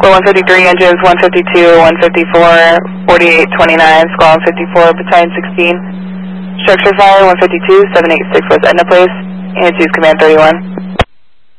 153, engines 152, 154, 4829, squall 54, battalion 16. Structure fire 152, 786 West Edna Place, and choose command 31.